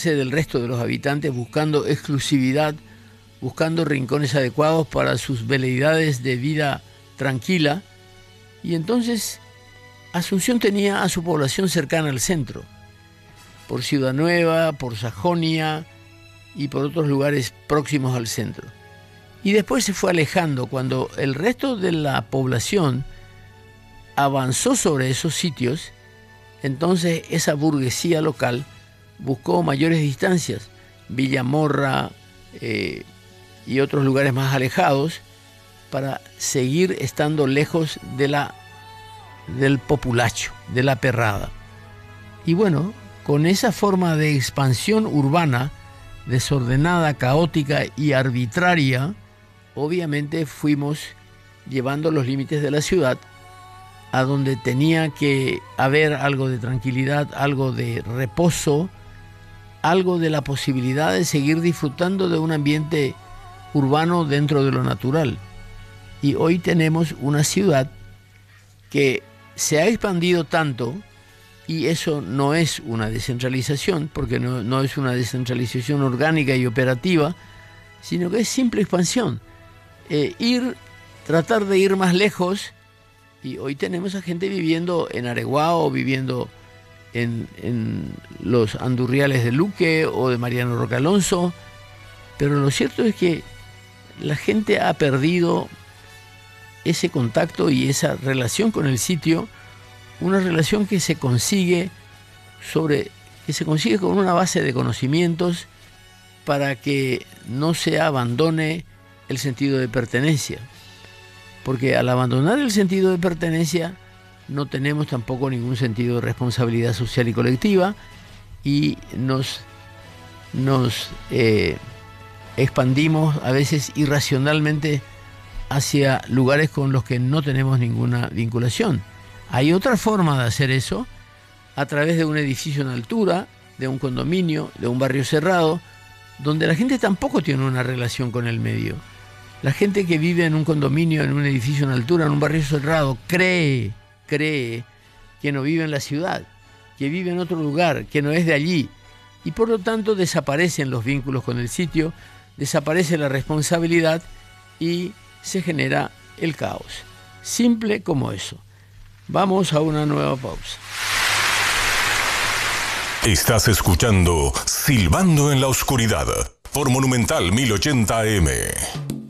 aislarse del resto de los habitantes, buscando exclusividad, buscando rincones adecuados para sus veleidades de vida tranquila. Y entonces Asunción tenía a su población cercana al centro, por Ciudad Nueva, por Sajonia y por otros lugares próximos al centro. Y después se fue alejando. Cuando el resto de la población avanzó sobre esos sitios, entonces esa burguesía local buscó mayores distancias, Villamorra y otros lugares más alejados, para seguir estando lejos del populacho, de la perrada. Y bueno, con esa forma de expansión urbana, desordenada, caótica y arbitraria, obviamente fuimos llevando los límites de la ciudad a donde tenía que haber algo de tranquilidad, algo de reposo, algo de la posibilidad de seguir disfrutando de un ambiente urbano dentro de lo natural. Y hoy tenemos una ciudad que se ha expandido tanto, y eso no es una descentralización, porque no es una descentralización orgánica y operativa, sino que es simple expansión. Tratar de ir más lejos, y hoy tenemos a gente viviendo en Areguá o viviendo en los Andurriales de Luque o de Mariano Roca Alonso, pero lo cierto es que la gente ha perdido ese contacto y esa relación con el sitio, una relación que se consigue con una base de conocimientos para que no se abandone el sentido de pertenencia. Porque al abandonar el sentido de pertenencia no tenemos tampoco ningún sentido de responsabilidad social y colectiva, y nos expandimos a veces irracionalmente hacia lugares con los que no tenemos ninguna vinculación. Hay otra forma de hacer eso, a través de un edificio en altura, de un condominio, de un barrio cerrado, donde la gente tampoco tiene una relación con el medio. La gente que vive en un condominio, en un edificio en altura, en un barrio cerrado, cree que no vive en la ciudad, que vive en otro lugar, que no es de allí, y por lo tanto desaparecen los vínculos con el sitio, desaparece la responsabilidad y se genera el caos. Simple como eso. Vamos a una nueva pausa. Estás escuchando Silbando en la Oscuridad por Monumental 1080 AM.